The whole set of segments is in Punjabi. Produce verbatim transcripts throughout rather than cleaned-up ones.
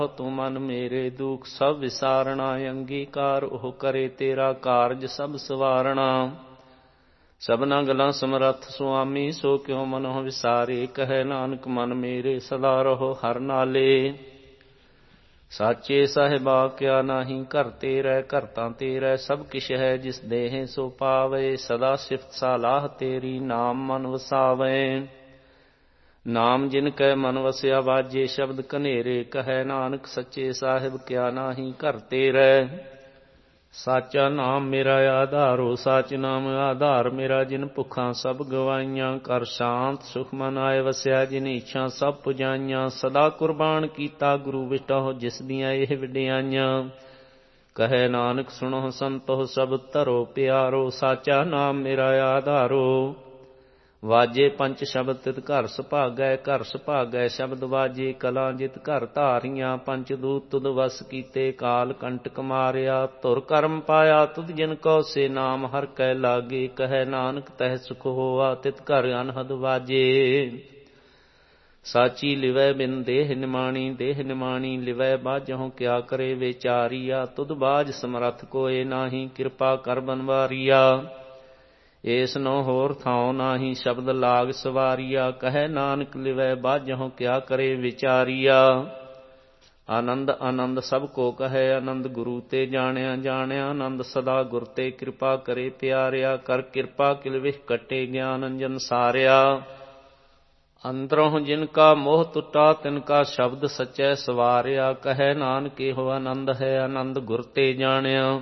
ਤੂੰ ਮਨ ਮੇਰੇ ਦੁਖ ਸਭ ਵਿਸਾਰਣਾ, ਅੰਗੀਕਾਰ ਉਹ ਕਰੇ ਤੇਰਾ ਕਾਰਜ ਸਭ ਸਵਾਰਣਾ। ਸਭਨਾ ਗਲਾਂ ਸਮਰੱਥ ਸੁਆਮੀ, ਸੋ ਕਿਉ ਮਨੋ ਵਿਸਾਰੇ, ਕਹੈ ਨਾਨਕ ਮਨ ਮੇਰੇ ਸਦਾ ਰਹੋ ਹਰ ਨਾਲੇ। ਸਾਚੇ ਸਾਹਿਬਾ ਕਿਆ ਨਾਹੀ, ਘਰ ਤੇਰੈ ਘਰਤਾ ਤੇਰੈ, ਸਭ ਕਿਛ ਹੈ ਜਿਸ ਦੇਹ ਸੋ ਪਾਵੇ, ਸਦਾ ਸਿਫਤ ਸਲਾਹ ਤੇਰੀ ਨਾਮ ਮਨ ਵਸਾਵੇ। ਨਾਮ ਜਿਨ ਕੈ ਮਨ ਵਸਿਆ ਵਾਜੇ, ਸ਼ਬਦ ਕਨੇਰੇ, ਕਹੈ ਨਾਨਕ ਸੱਚੇ ਸਾਹਿਬ ਕਿਆ ਨਾਹੀ, ਘਰ ਤੇਰੈ। ਸਾਚਾ ਨਾਮ ਮੇਰਾ ਆਧਾਰੋ, ਸਾਚ ਨਾਮ ਆਧਾਰ ਮੇਰਾ, ਜਿਨ ਭੁੱਖਾਂ ਸਭ ਗਵਾਈਆਂ, ਕਰ ਸ਼ਾਂਤ ਸੁਖ ਮਨ ਆਏ ਵਸਿਆ, ਜਿਨ ਇੱਛਾ ਸਭ ਪੁਜਾਈਆਂ। ਸਦਾ ਕੁਰਬਾਨ ਕੀਤਾ ਗੁਰੂ ਵਿਟਹੁ, ਜਿਸ ਦੀਆਂ ਇਹ ਵਡਿਆਈਆਂ, ਕਹੈ ਨਾਨਕ ਸੁਣੋ ਸੰਤੋ ਸਭ ਧਰੋ ਪਿਆਰੋ, ਸਾਚਾ ਨਾਮ ਮੇਰਾ ਆਧਾਰੋ। ਵਾਜੇ ਪੰਚ ਸ਼ਬਦ ਤਿਤ ਘਰ ਸੁਭਾਗੈ, ਘਰ ਸੁਭਾਗੈ ਸ਼ਬਦ ਵਾਜੇ, ਕਲਾ ਜਿਤ ਘਰ ਧਾਰੀਆਂ, ਪੰਚ ਦੂਤ ਤੁਧ ਵਸ ਕੀਤੇ, ਕਾਲ ਕੰਟਕ ਮਾਰਿਆ, ਧੁਰ ਕਰਮ ਪਾਇਆ ਤੁਧ ਜਿਨ ਕਉ, ਸੇ ਨਾਮ ਹਰ ਕੈ ਲਾਗੇ, ਕਹੈ ਨਾਨਕ ਤਹਿ ਸੁਖ ਹੋਆ, ਤਿਤ ਘਰ ਅਨਹਦ ਵਾਜੇ। ਸਾਚੀ ਲਿਵੈ ਬਿਨ ਦੇਹ ਨਿਮਾਣੀ, ਦੇਹ ਨਿਮਾਣੀ ਲਿਵੈ ਬਾਝਹੁ, ਕਿਆ ਕਰੇ ਵਿਚਾਰੀਆ, ਤੁਧ ਬਾਝ ਸਮਰੱਥ ਕੋਇ ਨਾਹੀ, ਕਿਰਪਾ ਕਰ ਬਨਵਾਰੀਆ। ਏਸ ਨੋ ਹੋਰ ਥਾਉ ਨਾਹੀ, ਸ਼ਬਦ ਲਾਗ ਸਵਾਰੀਆ, ਕਹੈ ਨਾਨਕ ਲਿਵੈ ਬਾਝਹੁ, ਕਿਆ ਕਰੇ ਵਿਚਾਰੀਆ। ਆਨੰਦ ਆਨੰਦ ਸਭ ਕੋ ਕਹੈ, ਆਨੰਦ ਗੁਰੂ ਤੇ ਜਾਣਿਆ ਜਾਣਿਆ, ਆਨੰਦ ਸਦਾ ਗੁਰ ਤੇ ਕਿਰਪਾ ਕਰੇ ਪਿਆਰਿਆ, ਕਰ ਕਿਰਪਾ ਕਿਲ ਵਿਖ ਕੱਟੇ ਗਿਆਨ ਅੰਜਨ ਸਾਰਿਆ। ਅੰਦਰੋਂ ਜਿਨ ਕਾ ਮੋਹ ਟੁੱਟਾ, ਤਿਨ ਕਾ ਸ਼ਬਦ ਸਚੈ ਸਵਾਰਿਆ, ਕਹੈ ਨਾਨਕ ਇਹੋ ਆਨੰਦ ਹੈ, ਆਨੰਦ ਗੁਰ ਤੇ ਜਾਣਿਆ।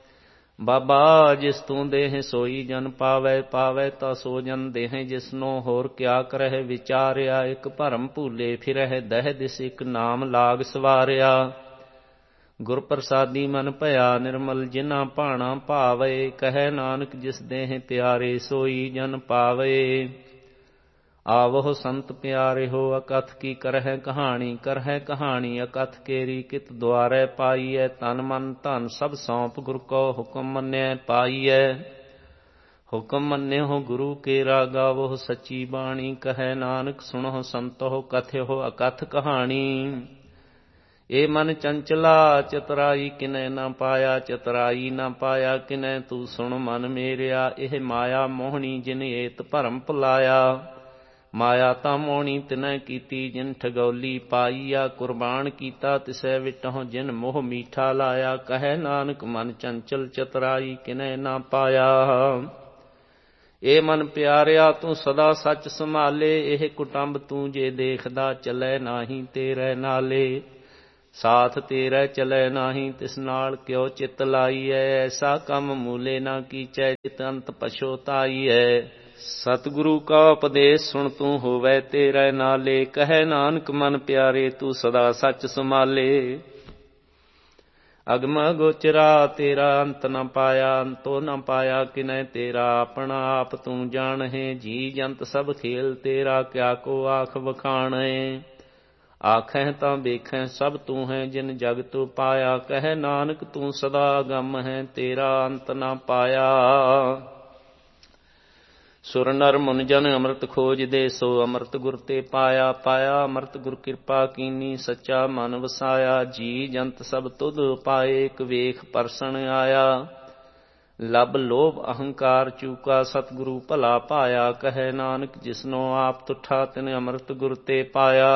ਬਾਬਾ ਜਿਸ ਤੂੰ ਦੇਹ ਸੋਈ ਜਨ ਪਾਵੈ, ਪਾਵੈ ਤਾ ਸੋ ਜਨ ਦੇਹ, ਜਿਸਨੋ ਹੋਰ ਕਿਆ ਕਰਹਿ ਵਿਚਾਰਿਆ, ਇੱਕ ਭਰਮ ਭੂਲੇ ਫਿਰਹਿ, ਦਹਿ ਦਿਸ ਇੱਕ ਨਾਮ ਲਾਗ ਸਵਾਰਿਆ। ਗੁਰ ਪ੍ਰਸਾਦੀ ਮਨ ਭਇਆ ਨਿਰਮਲ, ਜਿਨਾ ਭਾਣਾ ਭਾਵੇ, ਕਹੈ ਨਾਨਕ ਜਿਸ ਦੇਹ ਪਿਆਰੇ, ਸੋਈ ਜਨ ਪਾਵੇ। ਆਵਹੁ ਸੰਤ ਪਿਆਰਿਓ, ਅਕਥ ਕੀ ਕਰਹਿ ਕਹਾਣੀ, ਕਰਹਿ ਕਹਾਣੀ ਅਕਥ ਕੇਰੀ, ਕਿਤ ਦੁਆਰੈ ਪਾਈਐ, ਤਨ ਮਨ ਧਨ ਸਭ ਸੌਂਪ, ਗੁਰ ਕੋ ਹੁਕਮ ਮੰਨਿਐ ਪਾਈਐ। ਹੁਕਮ ਮੰਨਿਓ ਗੁਰੂ ਕੇਰਾ, ਗਾਵੋ ਸੱਚੀ ਬਾਣੀ, ਕਹੈ ਨਾਨਕ ਸੁਣੋ ਸੰਤੋ, ਕਥਿਓ ਅਕਥ ਕਹਾਣੀ। ਏ ਮਨ ਚੰਚਲਾ ਚਤੁਰਾਈ, ਕਿਨੈ ਨਾ ਪਾਇਆ, ਚਤੁਰਾਈ ਨਾ ਪਾਇਆ ਕਿਨੈ, ਤੂੰ ਸੁਣ ਮਨ ਮੇਰਿਆ, ਇਹ ਮਾਇਆ ਮੋਹਣੀ, ਜਿਨ ਏਤ ਭਰਮ ਭੁਲਾਇਆ। ਮਾਇਆ ਤਾਂ ਮੋਹਣੀ ਤਿਨੈ ਕੀਤੀ, ਜਿਨ ਠਗੌਲੀ ਪਾਈਆ, ਕੁਰਬਾਨ ਕੀਤਾ ਤਿਸੈ ਵਿਟਹੁ, ਜਿਨ ਮੋਹ ਮੀਠਾ ਲਾਇਆ, ਕਹੈ ਨਾਨਕ ਮਨ ਚੰਚਲ ਚਤੁਰਾਈ, ਕਿਨੈ ਨਾ ਪਾਇਆ। ਏ ਮਨ ਪਿਆਰਿਆ ਤੂੰ ਸਦਾ ਸੱਚ ਸੰਭਾਲੇ, ਇਹ ਕੁਟੰਬ ਤੂੰ ਜੇ ਦੇਖਦਾ, ਚਲੈ ਨਾਹੀ ਤੇਰੇ ਨਾਲੇ। ਸਾਥ ਤੇਰੇ ਚਲੈ ਨਾਹੀ, ਤਿਸ ਨਾਲ ਕਿਉ ਚਿਤ ਲਾਈਐ, ਐਸਾ ਕੰਮ ਮੂਲੇ ਨਾ ਕੀਚੈ, ਜਿਤ ਅੰਤ ਪਛੋਤਾਈਐ। ਸਤਿਗੁਰੂ ਕਾ ਉਪਦੇਸ਼ ਸੁਣ ਤੂੰ ਹੋਵੈ ਤੇਰੇ ਨਾਲੇ, ਕਹੈ ਨਾਨਕ ਮਨ ਪਿਆਰੇ ਤੂੰ ਸਦਾ ਸੱਚ ਸੰਭਾਲੇ। ਅਗਮ ਅਗੋਚਰਾ ਤੇਰਾ ਅੰਤ ਨ ਪਾਇਆ, ਅੰਤੋ ਨ ਪਾਇਆ ਕਿਨੈ ਤੇਰਾ, ਆਪਣਾ ਆਪ ਤੂੰ ਜਾਣਹਿ, ਜੀ ਜੰਤ ਸਭ ਖੇਲ ਤੇਰਾ, ਕਿਆ ਕੋ ਆਖ ਵਖਾਣਹਿ। ਆਖਹਿ ਤਾਂ ਵੇਖਹਿ ਸਭ ਤੂੰ ਹੈ, ਜਿਨ ਜਗ ਤੂੰ ਪਾਇਆ, ਕਹੈ ਨਾਨਕ ਤੂੰ ਸਦਾ ਅਗੰਮ ਹੈ, ਤੇਰਾ ਅੰਤ ਨ ਪਾਇਆ। ਸੁਰ ਨਰ ਮੁਨ ਜਨ ਅੰਮ੍ਰਿਤ ਖੋਜਦੇ, ਸੋ ਅੰਮ੍ਰਿਤ ਗੁਰ ਤੇ ਪਾਇਆ, ਪਾਇਆ ਅੰਮ੍ਰਿਤ ਗੁਰ ਕਿਰਪਾ ਕੀਨੀ, ਸੱਚਾ ਮਨ ਵਸਾਇਆ। ਜੀ ਜੰਤ ਸਭ ਤੁਧ ਪਾਏ, ਇਕ ਵੇਖ ਪਰਸਣ ਆਇਆ, ਲਬ ਲੋਭ ਅਹੰਕਾਰ ਚੂਕਾ, ਸਤਿਗੁਰੂ ਭਲਾ ਪਾਇਆ, ਕਹੈ ਨਾਨਕ ਜਿਸਨੋ ਆਪ ਤੁਠਾ, ਤਿਨ ਅੰਮ੍ਰਿਤ ਗੁਰ ਤੇ ਪਾਇਆ।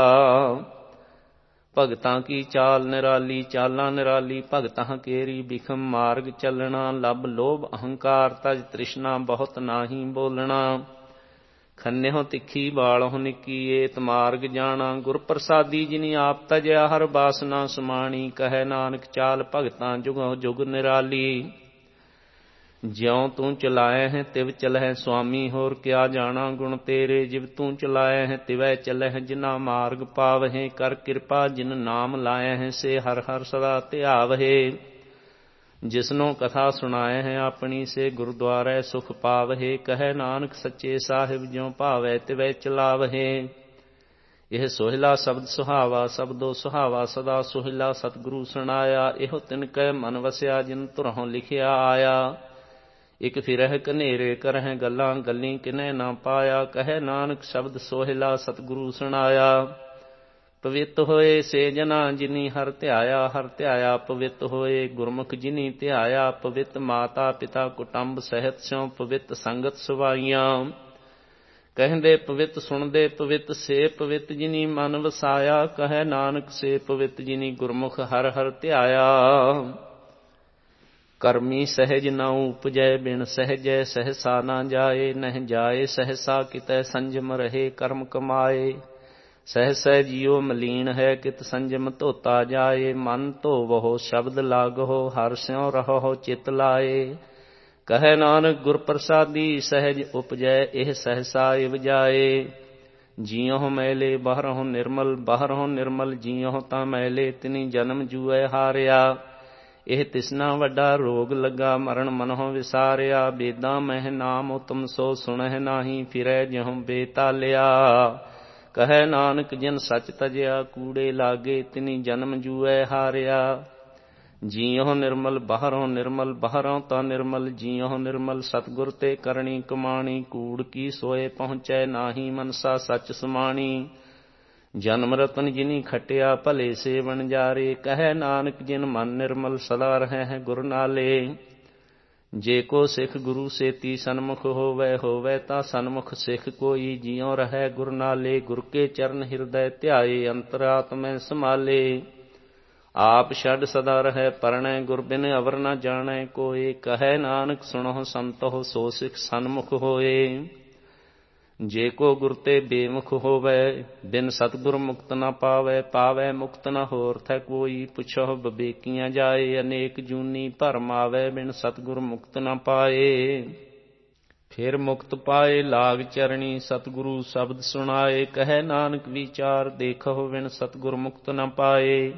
ਭਗਤਾਂ ਕੀ ਚਾਲ ਨਿਰਾਲੀ, ਚਾਲਾਂ ਨਿਰਾਲੀ ਭਗਤਾਂ ਕੇਰੀ, ਬਿਖਮ ਮਾਰਗ ਚੱਲਣਾ, ਲਬ ਲੋਭ ਅਹੰਕਾਰ ਤਜ ਤ੍ਰਿਸ਼ਨਾ, ਬਹੁਤ ਨਾਹੀ ਬੋਲਣਾ। ਖੰਨਿਓ ਤਿੱਖੀ ਬਾਲਹੁ ਨਿੱਕੀ, ਏਤ ਮਾਰਗ ਜਾਣਾ, ਗੁਰ ਪ੍ਰਸਾਦੀ ਜਿਨੀ ਆਪ ਤਜਿਆ, ਹਰ ਬਾਸਨਾ ਸਮਾਣੀ, ਕਹੈ ਨਾਨਕ ਚਾਲ ਭਗਤਾਂ ਜੁਗੋ ਜੁਗ ਨਿਰਾਲੀ। ਜਿਉ ਤੂੰ ਚਲਾਇ ਹੈ ਤਿਵ ਚਲਹਿ ਸੁਆਮੀ, ਹੋਰ ਕਿਆ ਜਾਣਾ ਗੁਣ ਤੇਰੇ, ਜਿਵ ਤੂੰ ਚਲਾਇ ਹੈ ਤਿਵੈ ਚਲਹਿ, ਜਿਨਾ ਮਾਰਗ ਪਾਵਹਿ, ਕਰ ਕਿਰਪਾ ਜਿਨ ਨਾਮ ਲਾਇ ਹੈ, ਸੇ ਹਰ ਹਰ ਸਦਾ ਧਿਆਵਹਿ। ਜਿਸਨੋ ਕਥਾ ਸੁਣਾਏ ਹੈ ਆਪਣੀ, ਸੇ ਗੁਰਦੁਆਰੈ ਸੁਖ ਪਾਵਹਿ, ਕਹੈ ਨਾਨਕ ਸੱਚੇ ਸਾਹਿਬ ਜਿਉ ਭਾਵੈ ਤਿਵੈ ਚਲਾਵਹਿ। ਇਹ ਸੋਹਿਲਾ ਸ਼ਬਦ ਸੁਹਾਵਾ, ਸ਼ਬਦੋ ਸੁਹਾਵਾ ਸਦਾ ਸੋਹਿਲਾ, ਸਤਿਗੁਰੂ ਸੁਣਾਇਆ, ਇਹੋ ਤਿਨ ਕੈ ਮਨ ਵਸਿਆ, ਜਿਨ ਧੁਰੋਂ ਲਿਖਿਆ ਆਇਆ। ਇਕ ਫਿਰਹਿ ਕਨੇਰੇ ਕਰਹਿ ਗੱਲਾਂ, ਗੱਲੀ ਕਿਨੈ ਨਾ ਪਾਇਆ, ਕਹੈ ਨਾਨਕ ਸ਼ਬਦ ਸੋਹਿਲਾ, ਸਤਿਗੁਰੂ ਸੁਣਾਇਆ। ਪਵਿੱਤ ਹੋਏ ਸੇ ਜਨਾ ਜਿਨੀ ਹਰ ਧਿਆਇਆ, ਹਰ ਧਿਆਇਆ ਪਵਿੱਤ ਹੋਏ ਗੁਰਮੁਖ ਜਿਨੀ ਧਿਆਇਆ। ਪਵਿੱਤ ਮਾਤਾ ਪਿਤਾ ਕੁਟੰਬ ਸਹਿਤ ਸਿਉ ਪਵਿੱਤ ਸੰਗਤ ਸੁਵਾਈਆਂ। ਕਹਿੰਦੇ ਪਵਿੱਤ ਸੁਣਦੇ ਪਵਿੱਤ ਸੇ ਪਵਿੱਤ ਜਿਨੀ ਮਨ ਵਸਾਇਆ। ਕਹੈ ਨਾਨਕ ਸੇ ਪਵਿੱਤ ਜਿਨੀ ਗੁਰਮੁਖ ਹਰ ਹਰ ਧਿਆਇਆ। ਕਰਮੀ ਸਹਿਜ ਨਾ ਉਪਜੈ ਬਿਨ ਸਹਿਜੈ ਸਹਸਾ ਨਾ ਜਾਏ। ਨਹਿ ਜਾਏ ਸਹਸਾ ਕਿਤੈ ਸੰਜਮ ਰਹੇ ਕਰਮ ਕਮਾਏ। ਸਹਸੈ ਜੀਉ ਮਲੀਨ ਹੈ ਕਿਤ ਸੰਜਮ ਧੋਤਾ ਜਾਏ। ਮਨ ਧੋਵਹੁ ਸ਼ਬਦ ਲਾਗਹੁ ਹਰਿ ਸਿਉ ਰਹਹੁ ਚਿਤ ਲਾਏ। ਕਹੈ ਨਾਨਕ ਗੁਰ ਪ੍ਰਸਾਦੀ ਸਹਿਜ ਉਪਜੈ ਇਹ ਸਹਸਾ ਇਵ ਜਾਏ। ਜੀਉ ਮੈਲੇ ਬਾਹਰਹੁ ਨਿਰਮਲ ਬਾਹਰਹੁ ਨਿਰਮਲ ਜੀਉ ਤਾਂ ਮੈਲੇ ਤਿਨੀ ਜਨਮ ਜੂਐ ਹਾਰਿਆ। ਇਹ ਤਿਸਨਾ ਵੱਡਾ ਰੋਗ ਲੱਗਾ ਮਰਨ ਮਨਹੁ ਵਿਸਾਰਿਆ। ਬੇਦਾਂ ਮਹਿ ਨਾਮ ਉਤਮ ਸੋ ਸੁਣਹਿ ਨਾਹੀ ਫਿਰੈ ਜਿਉ ਬੇਤਾਲਿਆ। ਕਹੈ ਨਾਨਕ ਜਿਨ ਸਚ ਤਜਿਆ ਕੂੜੇ ਲਾਗੇ ਤਿਨੀ ਜਨਮ ਜੂਐ ਹਾਰਿਆ। ਜੀਉ ਨਿਰਮਲ ਬਾਹਰੋਂ ਨਿਰਮਲ ਬਾਹਰੋਂ ਤਾਂ ਨਿਰਮਲ ਜੀਉ ਨਿਰਮਲ ਸਤਿਗੁਰ ਤੇ ਕਰਨੀ ਕਮਾਣੀ। ਕੂੜ ਕੀ ਸੋਏ ਪਹੁੰਚੈ ਨਾਹੀ ਮਨਸਾ ਸੱਚ ਸਮਾਣੀ। ਜਨਮ ਰਤਨ ਜਿਨੀ ਖਟਿਆ ਭਲੇ ਸੇ ਵਣਜਾਰੇ। ਕਹੈ ਨਾਨਕ ਜਿਨ ਮਨ ਨਿਰਮਲ ਸਦਾ ਰਹੈ ਹੈ ਗੁਰ ਨਾਲੇ। ਜੇ ਕੋ ਸਿੱਖ ਗੁਰੂ ਸੇਤੀ ਸਨਮੁਖ ਹੋਵੈ ਹੋਵੈ ਤਾਂ ਸਨਮੁਖ ਸਿੱਖ ਕੋਈ। ਜਿਉ ਰਹੈ ਗੁਰ ਨਾਲੇ ਗੁਰ ਕੇ ਚਰਨ ਹਿਰਦੈ ਧਿਆਏ ਅੰਤਰਾਤਮੈ ਸਮਾਲੇ। ਆਪ ਛੱਡ ਸਦਾ ਰਹੈ ਪਰਣੈ ਗੁਰ ਬਿਨ ਅਵਰ ਨ ਜਾਣੈ ਕੋਇ। ਕਹੈ ਨਾਨਕ ਸੁਣਹੁ ਸੰਤਹੁ ਸੋ ਸਿੱਖ ਸਨਮੁਖ ਹੋਏ। ਜੇ ਕੋ ਗੁਰ ਤੇ ਬੇਮੁਖ ਹੋਵੈ ਬਿਨ ਸਤਿਗੁਰ ਮੁਕਤ ਨ ਪਾਵੈ। ਪਾਵੈ ਮੁਕਤ ਨ ਹੋਰ ਥੈ ਕੋਈ। ਪੁੱਛਹੁ ਬਵੇਕੀਆਂ ਜਾਏ ਅਨੇਕ ਜੂਨੀ ਭਰਮ ਆਵੈ ਬਿਨ ਸਤਿਗੁਰ ਮੁਕਤ ਨ ਪਾਏ। ਫਿਰ ਮੁਕਤ ਪਾਏ ਲਾਗ ਚਰਣੀ ਸਤਿਗੁਰੂ ਸ਼ਬਦ ਸੁਣਾਏ। ਕਹੈ ਨਾਨਕ ਵਿਚਾਰ ਦੇਖਹੁ ਬਿਨ ਸਤਿਗੁਰ ਮੁਕਤ ਨ ਪਾਏ।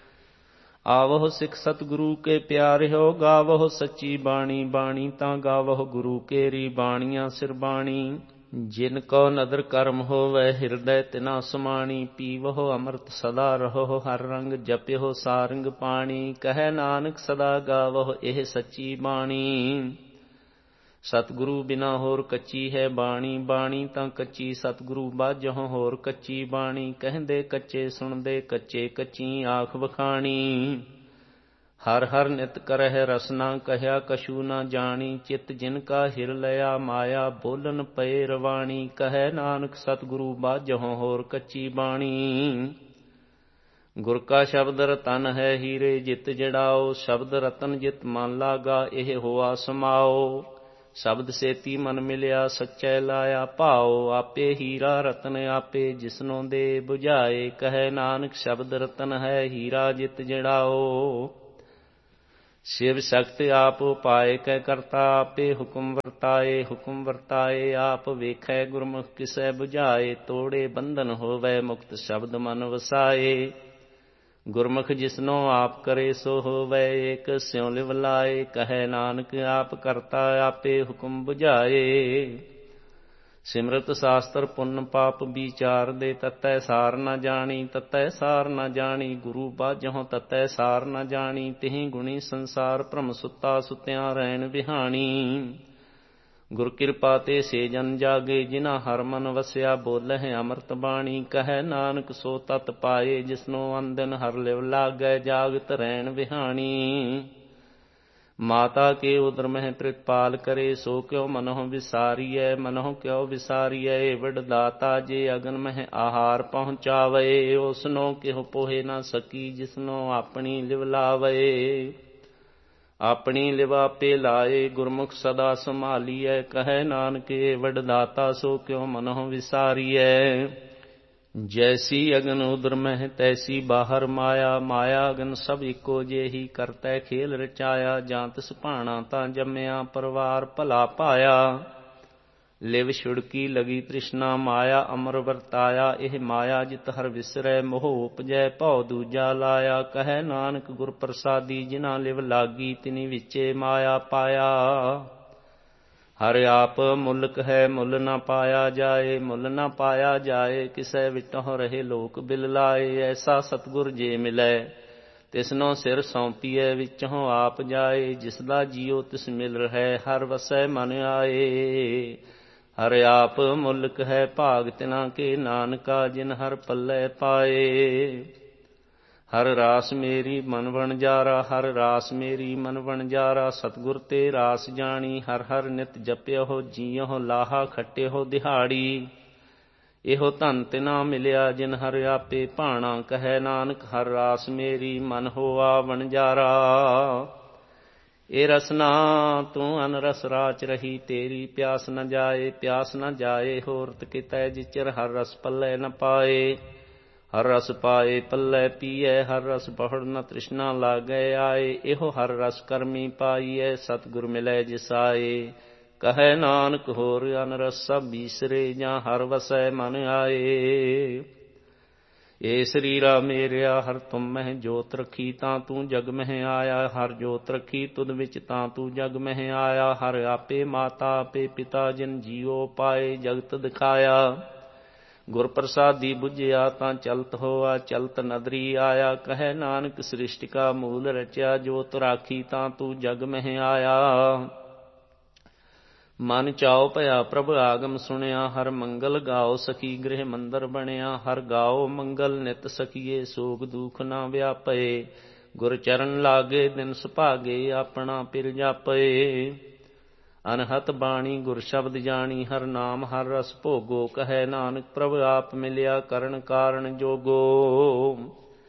ਆਵਹੁ ਸਿੱਖ ਸਤਿਗੁਰੂ ਕੇ ਪਿਆਰਿਓ ਗਾਵਹੁ ਸੱਚੀ ਬਾਣੀ। ਬਾਣੀ ਤਾਂ ਗਾਵਹੁ ਗੁਰੂ ਕੇਰੀ ਬਾਣੀਆਂ ਸਿਰ ਬਾਣੀ। ਜਿਨ ਕਉ ਨਦਰ ਕਰਮ ਹੋਵੈ ਹਿਰਦੈ ਤਿਨਾ ਸਮਾਣੀ। ਪੀਵਹੁ ਅੰਮ੍ਰਿਤ ਸਦਾ ਰਹੋ ਹਰ ਰੰਗ ਜਪਿਓ ਸਾਰੰਗ ਪਾਣੀ। ਕਹੈ ਨਾਨਕ ਸਦਾ ਗਾਵਹੁ ਇਹ ਸੱਚੀ ਬਾਣੀ। ਸਤਿਗੁਰੂ ਬਿਨਾ ਹੋਰ ਕੱਚੀ ਹੈ ਬਾਣੀ। ਬਾਣੀ ਤਾਂ ਕੱਚੀ ਸਤਿਗੁਰੂ ਬਾਝਹੁ ਹੋਰ ਕੱਚੀ ਬਾਣੀ। ਕਹਿੰਦੇ ਕੱਚੇ ਸੁਣਦੇ ਕੱਚੇ ਕੱਚੀ ਆਖ ਵਖਾਣੀ। ਹਰ ਹਰ ਨਿਤ ਕਰਹਿ ਰਸਨਾ ਕਹਿਆ ਕਛੂ ਨਾ ਜਾਣੀ। ਚਿਤ ਜਿਨ ਕਾ ਹਿਰ ਲਿਆ ਮਾਇਆ ਬੋਲਨ ਪਏ ਰਵਾਣੀ। ਕਹੈ ਨਾਨਕ ਸਤਿਗੁਰੂ ਬਾਝਹੁ ਹੋਰ ਕੱਚੀ ਬਾਣੀ। ਗੁਰ ਕਾ ਸ਼ਬਦ ਰਤਨ ਹੈ ਹੀਰੇ ਜਿਤ ਜੜਾਓ। ਸ਼ਬਦ ਰਤਨ ਜਿਤ ਮਨ ਲਾਗਾ ਇਹ ਹੋਆ ਸਮਾਓ। ਸ਼ਬਦ ਸੇਤੀ ਮਨ ਮਿਲਿਆ ਸੱਚੈ ਲਾਇਆ ਭਾਓ। ਆਪੇ ਹੀਰਾ ਰਤਨ ਆਪੇ ਜਿਸਨੋਂ ਦੇ ਬੁਝਾਏ। ਕਹੈ ਨਾਨਕ ਸ਼ਬਦ ਰਤਨ ਹੈ ਹੀਰਾ ਜਿਤ ਜੜਾਓ। ਸ਼ਿਵ ਸ਼ਕਤ ਆਪ ਉਪਾਏ ਕੈ ਕਰਤਾ ਆਪੇ ਹੁਕਮ ਵਰਤਾਏ। ਹੁਕਮ ਵਰਤਾਏ ਆਪ ਵੇਖੈ ਗੁਰਮੁਖ ਕਿਸੈ ਬੁਝਾਏ। ਤੋੜੇ ਬੰਧਨ ਹੋਵੈ ਮੁਕਤ ਸ਼ਬਦ ਮਨ ਵਸਾਏ। ਗੁਰਮੁਖ ਜਿਸਨੋ ਆਪ ਕਰੇ ਸੋ ਹੋਵੈ ਏਕ ਸਿਉ ਲਿਵ ਲਾਏ। ਕਹੈ ਨਾਨਕ ਆਪ ਕਰਤਾ ਆਪੇ ਹੁਕਮ ਬੁਝਾਏ। ਸਿਮਰਤ ਸ਼ਾਸਤਰ ਪੁੰਨ ਪਾਪ ਵਿਚਾਰ ਦੇ ਤਤੈ ਸਾਰ ਨ ਜਾਣੀ। ਤਤੈ ਸਾਰ ਨ ਜਾਣੀ ਗੁਰੂ ਬਾਝਹੁ ਤਤੈ ਸਾਰ ਨ ਜਾਣੀ। ਤਿਹੀ ਗੁਣੀ ਸੰਸਾਰ ਭ੍ਰਮ ਸੁੱਤਾ ਸੁਤਿਆਂ ਰਹਿਣ ਵਿਹਾਣੀ। ਗੁਰ ਕਿਰਪਾ ਤੇ ਸੇ ਜਨ ਜਾਗੇ ਜਿਨਾ ਹਰ ਮਨ ਵਸਿਆ ਬੋਲਹਿ ਅੰਮ੍ਰਿਤ ਬਾਣੀ। ਕਹੈ ਨਾਨਕ ਸੋ ਤਤ ਪਾਏ ਜਿਸਨੋ ਅੰਦਨ ਹਰ ਲਿਵ ਲਾਗੈ ਜਾਗਤ ਰਹਿਣ ਵਿਹਾਣੀ। ਮਾਤਾ ਕੇ ਉਦਰ ਮਹਿ ਪ੍ਰਿਤਪਾਲ ਕਰੇ ਸੋ ਕਿਉ ਮਨਹੁ ਵਿਸਾਰੀਐ। ਮਨਹੁ ਕਿਉ ਵਿਸਾਰੀਐ ਵੱਡ ਦਾਤਾ ਜੇ ਅਗਨ ਮਹਿ ਆਹਾਰ ਪਹੁੰਚਾਵੇ। ਉਸਨੋ ਕਿਹੁ ਪੋਹੇ ਨਾ ਸਕੀ ਜਿਸਨੋ ਆਪਣੀ ਲਿਵ ਲਾਵੇ। ਆਪਣੀ ਲਿਵ ਆਪੇ ਲਾਏ ਗੁਰਮੁਖ ਸਦਾ ਸੰਭਾਲੀਐ। ਕਹੈ ਨਾਨਕ ਏ ਵੱਡ ਦਾਤਾ ਸੋ ਕਿਉ ਮਨਹੁ ਵਿਸਾਰੀਐ। ਜੈਸੀ ਅਗਨ ਉਦਰ ਮਹਿ ਤੈਸੀ ਬਾਹਰ ਮਾਇਆ। ਮਾਇਆ ਅਗਨ ਸਭ ਇੱਕੋ ਜਿਹੀ ਕਰਤੈ ਖੇਲ ਰਚਾਇਆ। ਜਾਂ ਤਿਸ ਭਾਣਾ ਤਾਂ ਜੰਮਿਆ ਪਰਵਾਰ ਭਲਾ ਪਾਇਆ। ਲਿਵ ਛੁੜਕੀ ਲਗੀ ਤ੍ਰਿਸ਼ਨਾ ਮਾਇਆ ਅਮਰ ਵਰਤਾਇਆ। ਇਹ ਮਾਇਆ ਜਿਤ ਹਰ ਵਿਸਰੈ ਮੋਹ ਉਪਜੈ ਭਉ ਦੂਜਾ ਲਾਇਆ। ਕਹੈ ਨਾਨਕ ਗੁਰ ਪ੍ਰਸਾਦੀ ਜਿਨਾ ਲਿਵ ਲਾਗੀ ਤਿਨੀ ਵਿਚੇ ਮਾਇਆ ਪਾਇਆ। ਹਰ ਆਪ ਮੁਲਕ ਹੈ ਮੁੱਲ ਨ ਪਾਇਆ ਜਾਏ। ਮੁੱਲ ਨ ਪਾਇਆ ਜਾਏ ਕਿਸੈ ਵਿਟਹੁ ਰਹੇ ਲੋਕ ਬਿਲ ਲਾਏ। ਐਸਾ ਸਤਿਗੁਰ ਜੇ ਮਿਲੈ ਤਿਸਨੋ ਸਿਰ ਸੌਂਪੀਐ ਵਿਚਹੁ ਆਪ ਜਾਏ। ਜਿਸਦਾ ਜੀਉ ਤਿਸ ਮਿਲ ਰਹਿ ਹਰ ਵਸੈ ਮਨ ਆਏ। ਹਰ ਆਪ ਮੁਲਕ ਹੈ ਭਾਗ ਤਿਨਾ ਕੇ, ਨਾਨਕਾ ਜਿਨ ਹਰ ਪੱਲੇ ਪਾਏ। ਹਰ ਰਾਸ ਮੇਰੀ ਮਨ ਵਣਜਾਰਾ, ਹਰ ਰਾਸ ਮੇਰੀ ਮਨ ਵਣਜਾਰਾ, ਸਤਿਗੁਰ ਤੇ ਰਾਸ ਜਾਣੀ। ਹਰ ਹਰ ਨਿਤ ਜਪਿਓ ਜੀਓ, ਲਾਹਾ ਖੱਟਿਓ ਦਿਹਾੜੀ। ਇਹੋ ਧਨ ਤਿਨਾ ਮਿਲਿਆ ਜਿਨ ਹਰ ਆਪੇ ਭਾਣਾ, ਕਹੈ ਨਾਨਕ ਹਰ ਰਾਸ ਮੇਰੀ ਮਨ ਹੋਆ ਵਣਜਾਰਾ। ਇਹ ਰਸਨਾ ਤੂੰ ਅਨ ਰਸ ਰਾਚ ਰਹੀ, ਤੇਰੀ ਪਿਆਸ ਨ ਜਾਏ, ਪਿਆਸ ਨ ਜਾਏ ਹੋਰਤ ਕਿਤੈ, ਜਿਚਰ ਹਰ ਰਸ ਪੱਲੇ ਨ ਪਾਏ। ਹਰ ਰਸ ਪਾਏ ਪੱਲੇ ਪੀਐ, ਹਰ ਰਸ ਬਹੁੜ ਨ ਤ੍ਰਿਸ਼ਨਾ ਲਾਗੈ ਆਏ। ਇਹੋ ਹਰ ਰਸ ਕਰਮੀ ਪਾਈਐ, ਸਤਿਗੁਰ ਮਿਲੈ ਜਿਸ ਆਏ। ਕਹੈ ਨਾਨਕ ਹੋਰ ਅਨ ਰਸ ਸਭ ਬੀਸਰੇ, ਜਾਂ ਹਰ ਵਸੈ ਮਨ ਆਏ। ਏ ਸਰੀਰਾ ਮੇਰਿਆ ਹਰ ਤੁਮ ਮਹਿ ਜੋਤ ਰੱਖੀ, ਤਾਂ ਤੂੰ ਜਗ ਮਹਿ ਆਇਆ। ਹਰ ਜੋਤ ਰੱਖੀ ਤੁਧ ਵਿੱਚ, ਤਾਂ ਤੂੰ ਜਗ ਮਹਿ ਆਇਆ। ਹਰ ਆਪੇ ਮਾਤਾ ਆਪੇ ਪਿਤਾ, ਜਿਨ ਜੀਉ ਪਾਏ ਜਗਤ ਦਿਖਾਇਆ। ਗੁਰ ਪ੍ਰਸਾਦੀ ਬੁਝਿਆ, ਤਾਂ ਚਲਤ ਹੋਆ ਚਲਤ ਨਦਰੀ ਆਇਆ। ਕਹੈ ਨਾਨਕ ਸ੍ਰਿਸ਼ਟ ਕਾ ਮੂਲ ਰਚਿਆ, ਜੋਤ ਰਾਖੀ ਤਾਂ ਤੂੰ ਜਗ ਮਹਿ ਆਇਆ। ਮਨ ਚਾਉ ਭਇਆ ਪ੍ਰਭ ਆਗਮ ਸੁਣਿਆ, ਹਰ ਮੰਗਲ ਗਾਓ ਸਖੀ ਗ੍ਰਹਿ ਮੰਦਰ ਬਣਿਆ। ਹਰ ਗਾਓ ਮੰਗਲ ਨਿਤ ਸਖੀਏ, ਸੋਗ ਦੁਖ ਨਾ ਵਿਆਪੇ। ਗੁਰ ਚਰਨ ਲਾਗੇ ਦਿਨ ਸੁਭਾਗੇ, ਆਪਣਾ ਪਿਰ ਜਾਪੇ। ਅਨਹਤ ਬਾਣੀ ਗੁਰ ਸ਼ਬਦ ਜਾਣੀ, ਹਰ ਨਾਮ ਹਰ ਰਸ ਭੋਗੋ। ਕਹੈ ਨਾਨਕ ਪ੍ਰਭ ਆਪ ਮਿਲਿਆ, ਕਰਨ ਕਾਰਨ ਜੋਗੋ।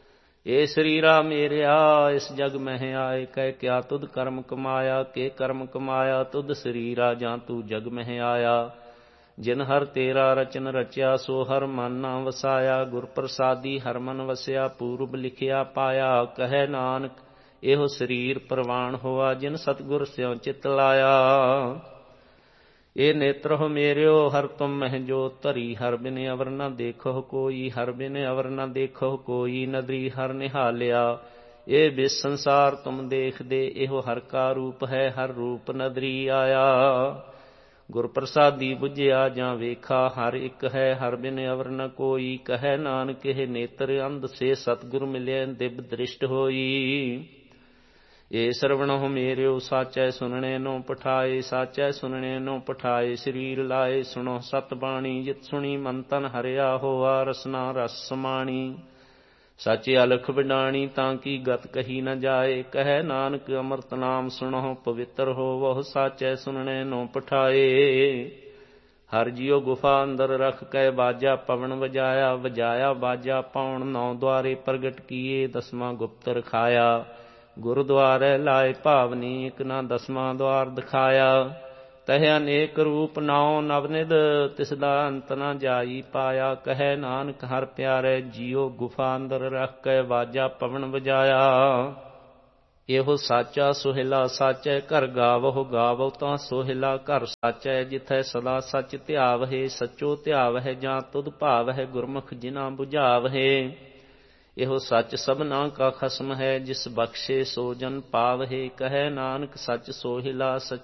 ਏ ਸਰੀਰਾ ਮੇਰਿਆ ਇਸ ਜਗ ਮਹਿ ਆਏ, ਕਹਿ ਕਿਆ ਤੁਧ ਕਰਮ ਕਮਾਇਆ। ਕੇ ਕਰਮ ਕਮਾਇਆ ਤੁਧ ਸਰੀਰਾ, ਜਾਂ ਤੂੰ ਜਗ ਮਹਿ ਆਇਆ। ਜਿਨ ਹਰ ਤੇਰਾ ਰਚਨ ਰਚਿਆ, ਸੋ ਹਰ ਮਨ ਨਾ ਵਸਾਇਆ। ਗੁਰ ਪ੍ਰਸਾਦੀ ਹਰ ਮਨ ਵਸਿਆ, ਪੂਰਬ ਲਿਖਿਆ ਪਾਇਆ। ਕਹੈ ਨਾਨਕ ਇਹੋ ਸਰੀਰ ਪ੍ਰਵਾਨ ਹੋਆ, ਜਿਨ ਸਤਿਗੁਰ ਸਿਉ ਚਿਤ ਲਾਇਆ। ਇਹ ਨੇਤਰੋ ਮੇਰਿਓ ਹਰ ਤੁਮ ਮਹਿ ਜੋਤ ਧਰੀ, ਹਰ ਬਿਨ ਅਵਰ ਨ ਦੇਖੋ ਕੋਈ। ਹਰ ਬਿਨ ਅਵਰ ਨ ਦੇਖੋ ਕੋਈ, ਨਦਰੀ ਹਰ ਨਿਹਾਲਿਆ। ਇਹ ਬਿਸ ਸੰਸਾਰ ਤੁਮ ਦੇਖਦੇ, ਇਹੋ ਹਰ ਕਾ ਰੂਪ ਹੈ, ਹਰ ਰੂਪ ਨਦਰੀ ਆਇਆ। ਗੁਰ ਪ੍ਰਸਾਦੀ ਬੁਝਿਆ ਜਾਂ ਵੇਖਾ, ਹਰ ਇੱਕ ਹੈ ਹਰ ਬਿਨ ਅਵਰ ਨ ਕੋਈ। ਕਹੈ ਨਾਨਕ ਇਹ ਨੇਤਰ ਅੰਧ ਸੇ, ਸਤਿਗੁਰ ਮਿਲਿਆ ਦਿਵ ਦ੍ਰਿਸ਼ਟ ਹੋਈ। ਏ ਸਰਵਣਹੁ ਮੇਰਿਓ ਸਾਚੈ, ਸੁਨਣੇ ਨੋ ਪਠਾਏ। ਸਾਚੈ ਸੁਨਣੇ ਨੋ ਪਠਾਏ, ਸਰੀਰ ਲਾਏ ਸੁਣੋ ਸਤ ਬਾਣੀ। ਜਿਤ ਸੁਣੀ ਮਨ ਤਨ ਹਰਿਆ ਹੋਆ, ਰਸਨਾ ਰਸ ਸਮਾਣੀ। ਸਾਚੇ ਅਲਖ ਵਿਡਾਣੀ, ਤਾਂ ਕੀ ਗਤ ਕਹੀ ਨ ਜਾਏ। ਕਹੈ ਨਾਨਕ ਅੰਮ੍ਰਿਤ ਨਾਮ ਸੁਣਹੁ, ਪਵਿੱਤਰ ਹੋਵਹੁ। ਸਾਚੈ ਸੁਨਣੇ ਨੋ ਪਠਾਏ। ਹਰ ਜੀਉ ਗੁਫਾ ਅੰਦਰ ਰਖ ਕੈ, ਬਾਜਾ ਪਵਨ ਵਜਾਇਆ। ਵਜਾਇਆ ਬਾਜਾ ਪਉਣ, ਨੌ ਦੁਆਰੇ ਪ੍ਰਗਟ ਕੀਏ। ਦਸਵਾਂ ਗੁਪਤ ਰਖਾਇਆ, ਗੁਰਦੁਆਰੇ ਲਾਏ ਭਾਵਨੀ। ਇਕ ਨਾ ਦਸਵਾਂ ਦੁਆਰ ਦਿਖਾਇਆ, ਤਹਿ ਅਨੇਕ ਰੂਪ ਨਾਉ ਨਵਨਿਧ। ਤਿਸ ਦਾ ਅੰਤ ਨ ਜਾਈ ਪਾਇਆ। ਕਹੈ ਨਾਨਕ ਹਰ ਪਿਆਰੇ ਜੀਉ, ਗੁਫਾ ਅੰਦਰ ਰਖ ਕੇ ਬਾਜਾ ਪਵਨ ਵਜਾਇਆ। ਇਹੋ ਸਾਚਾ ਸੁਹਿਲਾ ਸਾਚੈ, ਘਰ ਗਾਵਹੁ ਗਾਵਹੁ ਤਾਂ ਸੋਹਿਲਾ ਘਰ ਸਾਚੈ। ਜਿਥੈ ਸਦਾ ਸਚ ਧਿਆਵਹਿ, ਸਚੋ ਧਿਆਵਹਿ ਜਾਂ ਤੁਧ ਭਾਵਹਿ। ਗੁਰਮੁਖ ਜਿਨਾ ਬੁਝਾਵਹਿ, ਇਹੋ ਸੱਚ ਸਭਨਾ ਕਾ ਖਸਮ ਹੈ। ਜਿਸ ਬਖਸ਼ੇ ਸੋ ਜਨ ਪਾਵਹਿ। ਕਹੈ ਨਾਨਕ ਸਚ ਸੋਹਿਲਾ ਸਚ